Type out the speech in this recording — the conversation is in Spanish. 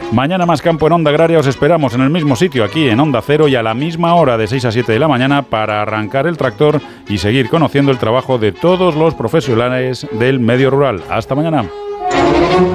Mañana más campo en Onda Agraria. Os esperamos en el mismo sitio, aquí en Onda Cero, y a la misma hora, de 6 a 7 de la mañana, para arrancar el tractor y seguir conociendo el trabajo de todos los profesionales del medio rural. Hasta mañana.